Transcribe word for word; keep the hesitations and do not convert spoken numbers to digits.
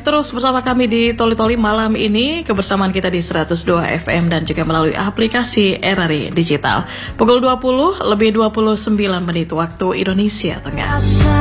terus bersama kami di Toli Toli malam ini. Kebersamaan kita di seratus dua F M dan juga melalui aplikasi R R I Digital. Pukul dua puluh lebih dua puluh sembilan menit waktu Indonesia Tengah.